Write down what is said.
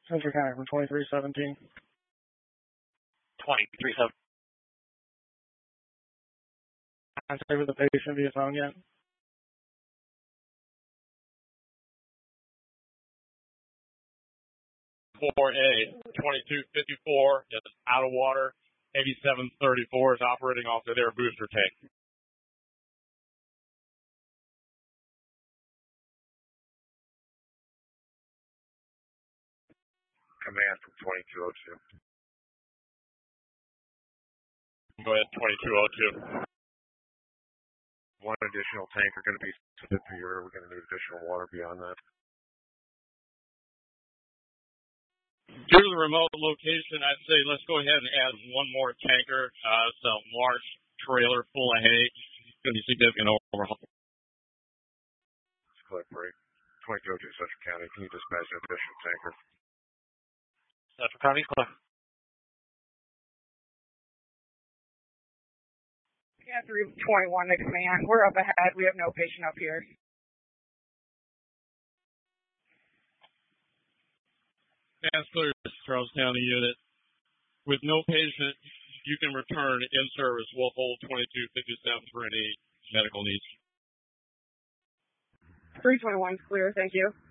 Central County from 2317. 2317. Contact with the patient via phone yet? 4A 2254 is out of water. 8734 is operating off of their booster tank. Command from 2202. Go ahead, 2202. One additional tanker going to be submitted for your. We're going to need additional water beyond that. Due to the remote location, I'd say let's go ahead and add one more tanker. It's a large trailer full of hay. It's going to be significant overhaul. It's clear for 2202 Central County. Can you dispatch an additional tanker? Central County, clear. Yeah, 321 to command. We're up ahead. We have no patient up here. Fast clear, Charles County unit. With no patient, you can return in service. We'll hold 2257 for any medical needs. 321 clear. Thank you.